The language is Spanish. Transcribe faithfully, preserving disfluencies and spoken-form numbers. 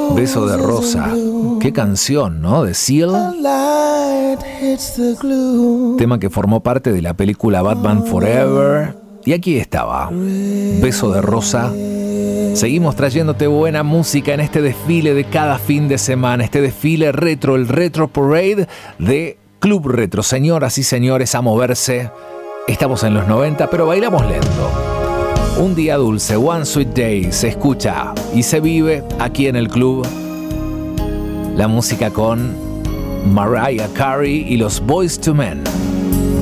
Beso de rosa. Qué canción, ¿no? De Seal. Tema que formó parte de la película Batman Forever. Y aquí estaba, Beso de rosa. Seguimos trayéndote buena música en este desfile de cada fin de semana. Este desfile retro, el Retro Parade de Club Retro. Señoras y señores, a moverse. Estamos en los noventa, pero bailamos lento. Un día dulce, One Sweet Day, se escucha y se vive aquí en el club. La música con Mariah Carey y los Boyz two Men.